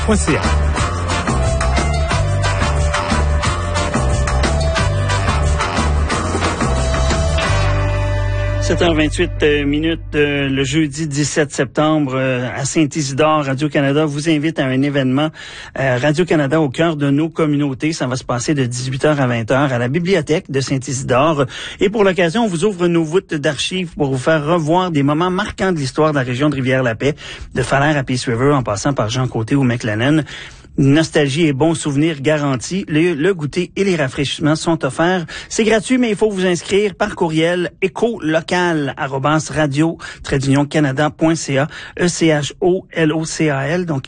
.ca. 7h28 minutes, le jeudi 17 septembre à Saint-Isidore, Radio-Canada vous invite à un événement Radio-Canada au cœur de nos communautés. Ça va se passer de 18h à 20h à la bibliothèque de Saint-Isidore. Et pour l'occasion, on vous ouvre nos voûtes d'archives pour vous faire revoir des moments marquants de l'histoire de la région de Rivière-la-Paix, de Falaire à Peace River en passant par Jean Côté ou McLennan. Nostalgie et bons souvenirs garantis. Le goûter et les rafraîchissements sont offerts. C'est gratuit, mais il faut vous inscrire par courriel ecolocal@radio-canada.ca ECHOLOCAL, donc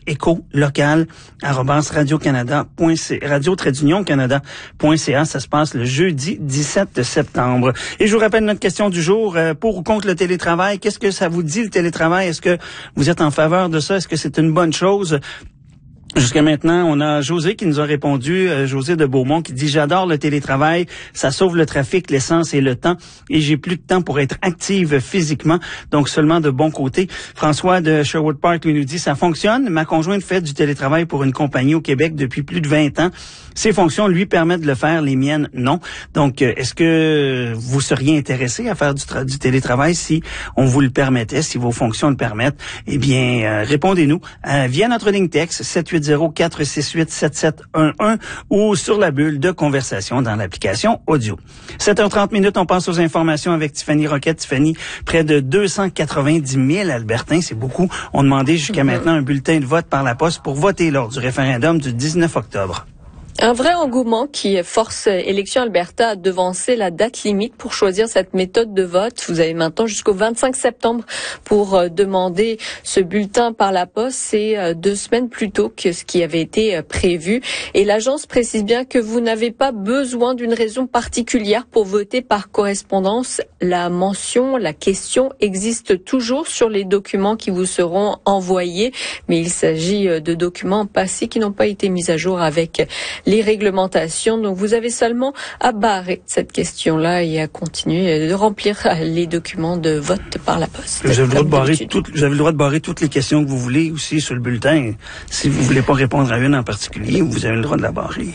ecolocal@radio-canada.ca. Ça se passe le jeudi 17 septembre. Et je vous rappelle notre question du jour, pour ou contre le télétravail. Qu'est-ce que ça vous dit, le télétravail? Est-ce que vous êtes en faveur de ça? Est-ce que c'est une bonne chose? Jusqu'à maintenant, on a José qui nous a répondu, José de Beaumont, qui dit « J'adore le télétravail, ça sauve le trafic, l'essence et le temps, et j'ai plus de temps pour être active physiquement, donc seulement de bon côté. » François de Sherwood Park lui nous dit « Ça fonctionne, ma conjointe fait du télétravail pour une compagnie au Québec depuis plus de 20 ans. Ses fonctions lui permettent de le faire, les miennes, non. Donc, est-ce que vous seriez intéressé à faire du télétravail si on vous le permettait, si vos fonctions le permettent? Eh bien, répondez-nous via notre ligne texte 780-468-7711 ou sur la bulle de conversation dans l'application audio. 7h30 minutes, on passe aux informations avec Tiffany Roquette. Tiffany, près de 290 000 Albertains, c'est beaucoup, ont demandé jusqu'à maintenant un bulletin de vote par la poste pour voter lors du référendum du 19 octobre. Un vrai engouement qui force Élections Alberta à devancer la date limite pour choisir cette méthode de vote. Vous avez maintenant jusqu'au 25 septembre pour demander ce bulletin par la poste. C'est 2 semaines plus tôt que ce qui avait été prévu. Et l'agence précise bien que vous n'avez pas besoin d'une raison particulière pour voter par correspondance. La mention, la question existe toujours sur les documents qui vous seront envoyés. Mais il s'agit de documents passés qui n'ont pas été mis à jour avec les réglementations. Donc, vous avez seulement à barrer cette question-là et à continuer de remplir les documents de vote par la poste. Vous avez le droit de barrer toutes les questions que vous voulez aussi sur le bulletin. Si vous voulez pas répondre à une en particulier, vous avez le droit de la barrer.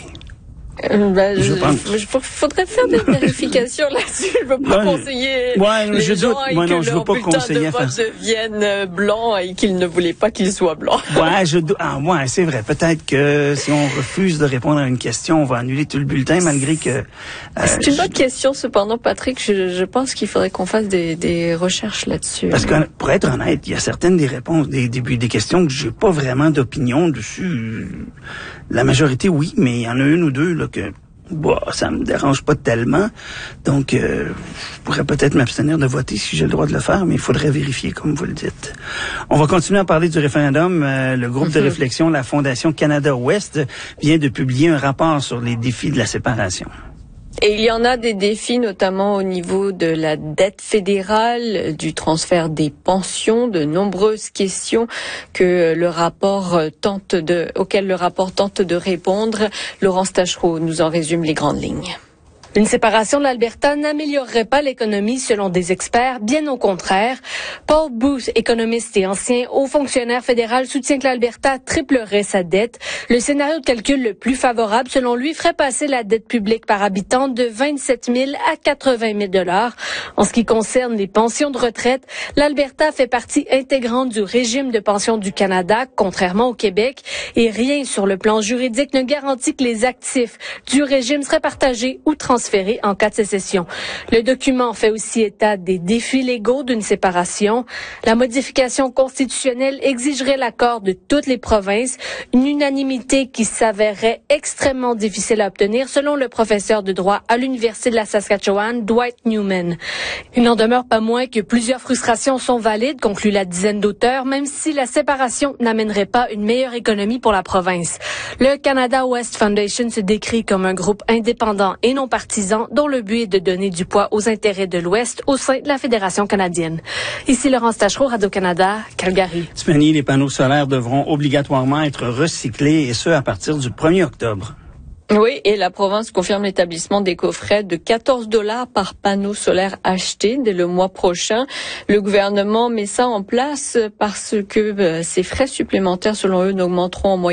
Faudrait faire des vérifications là-dessus. Je veux pas conseiller les gens et que leur bulletin de vote devienne blanc et qu'ils ne voulaient pas qu'il soit blanc. C'est vrai. Peut-être que si on refuse de répondre à une question, on va annuler tout le bulletin malgré que... c'est une bonne question, cependant, Patrick. Je pense qu'il faudrait qu'on fasse des recherches là-dessus. Parce que, pour être honnête, il y a certaines des réponses, des questions que j'ai pas vraiment d'opinion dessus. La majorité, oui, mais il y en a une ou deux là que ça me dérange pas tellement. Donc, je pourrais peut-être m'abstenir de voter si j'ai le droit de le faire, mais il faudrait vérifier, comme vous le dites. On va continuer à parler du référendum. Le groupe de réflexion, la Fondation Canada-Ouest, vient de publier un rapport sur les défis de la séparation. Et il y en a des défis, notamment au niveau de la dette fédérale, du transfert des pensions, de nombreuses questions auxquelles le rapport tente de répondre. Laurence Taschereau nous en résume les grandes lignes. Une séparation de l'Alberta n'améliorerait pas l'économie selon des experts, bien au contraire. Paul Booth, économiste et ancien haut fonctionnaire fédéral, soutient que l'Alberta triplerait sa dette. Le scénario de calcul le plus favorable, selon lui, ferait passer la dette publique par habitant de 27 000 à 80 000 $. En ce qui concerne les pensions de retraite, l'Alberta fait partie intégrante du régime de pension du Canada, contrairement au Québec, et rien sur le plan juridique ne garantit que les actifs du régime seraient partagés ou transférés en cas de sécession. Le document fait aussi état des défis légaux d'une séparation. La modification constitutionnelle exigerait l'accord de toutes les provinces, une unanimité qui s'avérerait extrêmement difficile à obtenir selon le professeur de droit à l'Université de la Saskatchewan, Dwight Newman. Il n'en demeure pas moins que plusieurs frustrations sont valides, conclut la dizaine d'auteurs, même si la séparation n'amènerait pas une meilleure économie pour la province. Le Canada West Foundation se décrit comme un groupe indépendant et non partisan dont le but est de donner du poids aux intérêts de l'Ouest au sein de la Fédération canadienne. Ici Laurence Taschereau, Radio-Canada, Calgary. Tiffany, les panneaux solaires devront obligatoirement être recyclés et ce à partir du 1er octobre. Oui, et la province confirme l'établissement des coffrets de 14 $ par panneau solaire acheté dès le mois prochain. Le gouvernement met ça en place parce que ces frais supplémentaires, selon eux, n'augmenteront en moyenne